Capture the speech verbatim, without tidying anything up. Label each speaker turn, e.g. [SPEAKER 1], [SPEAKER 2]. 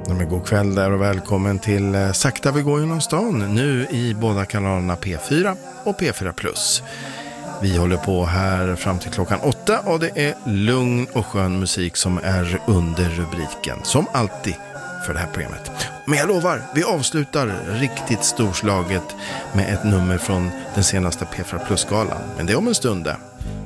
[SPEAKER 1] Men god kväll där och välkommen till eh, Sakta vi går genom stan. Nu i båda kanalerna P fyra och P fyra plus. Vi håller på här fram till klockan åtta och det är lugn och skön musik som är under rubriken. Som alltid för det här programmet. Men jag lovar, vi avslutar riktigt storslaget med ett nummer från den senaste P fyra plus-galan. Men det är om en stund där.